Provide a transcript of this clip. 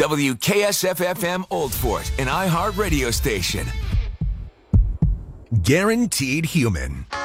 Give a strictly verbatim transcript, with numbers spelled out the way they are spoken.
W K S F F M Old Fort, an iHeart radio station. Guaranteed Human.